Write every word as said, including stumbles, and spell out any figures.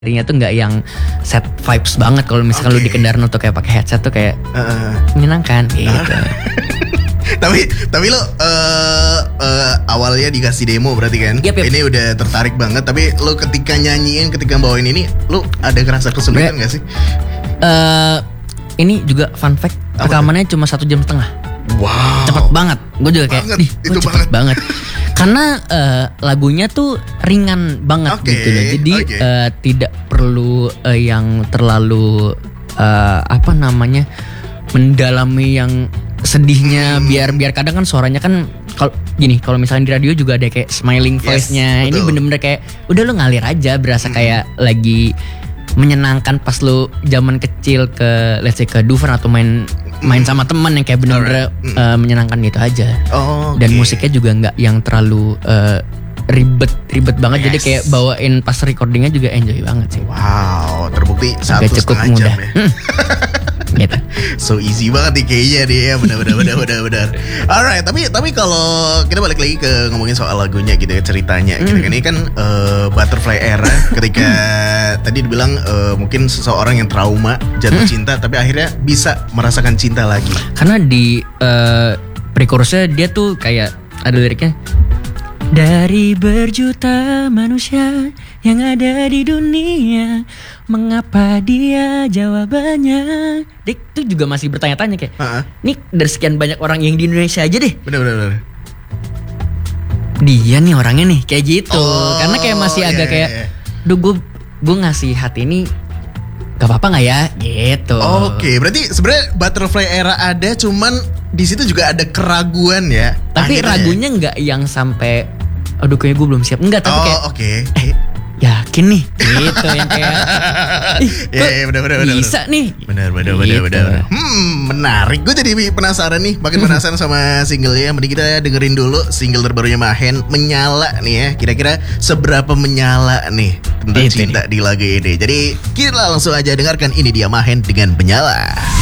Nya tuh nggak yang set vibes banget. Kalau misalkan okay. lu di kendaraan tuh kayak pakai headset tuh kayak uh, menyenangkan gitu. tapi tapi lo uh, uh, awalnya dikasih demo berarti kan? Yep, yep. Ini udah tertarik banget. Tapi lo ketika nyanyiin, ketika bawain ini, lo ada ngerasa kesulitan nggak sih? Uh, ini juga fun fact. Rekamannya cuma satu jam setengah. Wow. Cepet banget. Gue juga kayak, banget. Itu cepet banget. banget. Karena uh, lagunya tuh ringan banget okay, gitu loh. Jadi okay. uh, tidak perlu uh, yang terlalu uh, apa namanya mendalami yang sedihnya. Hmm. Biar biar kadang kan suaranya kan kalau gini, kalau misalnya di radio juga ada kayak smiling voice-nya. Yes, ini bener-bener kayak udah lo ngalir aja, berasa hmm. kayak lagi menyenangkan pas lo zaman kecil ke let's say ke Dufan atau main main sama teman yang kayak bener-bener right. uh, menyenangkan gitu aja. Oh, okay. Dan musiknya juga nggak yang terlalu uh, ribet ribet banget. Yes. Jadi kayak bawain pas recordingnya juga enjoy banget sih. Wow, terbukti satu setengah jam ya. Hmm. Gitu. So easy banget nih kayaknya dia ya, benar-benar benar-benar. Alright, tapi tapi kalau kita balik lagi ke ngomongin soal lagunya gitu ya, ceritanya mm. gitu kan. Ini kan uh, Butterfly Era ketika tadi dibilang uh, mungkin seseorang yang trauma jatuh mm. cinta tapi akhirnya bisa merasakan cinta lagi. Karena di uh, pre-chorusnya dia tuh kayak ada liriknya, dari berjuta manusia yang ada di dunia, mengapa dia jawabannya? Dik tuh juga masih bertanya-tanya kayak, uh-uh. nih dari sekian banyak orang yang di Indonesia aja deh. Bener-bener. Dia nih orangnya nih kayak gitu. Oh, karena kayak masih agak yeah, kayak, yeah. duh gue gue ngasih hati ini gak apa-apa nggak ya? Gitu. Oke, okay, berarti sebenarnya Butterfly Era ada, cuman di situ juga ada keraguan ya. Tapi akhirnya ragunya nggak yang sampai, aduh kayaknya gue belum siap. Enggak, tapi oh, kayak oke. Okay. Eh, yakin nih gitu yang kayak ya, ya, bener, bener, bisa bener. nih benar benar benar gitu. benar hmm menarik. Gue jadi penasaran nih, makin penasaran sama singlenya. Mending kita dengerin dulu single terbarunya Mahen, Menyala nih ya. Kira-kira seberapa menyala nih tentang itu cinta nih di lagu ini. Jadi kita langsung aja dengarkan, ini dia Mahen dengan Menyala.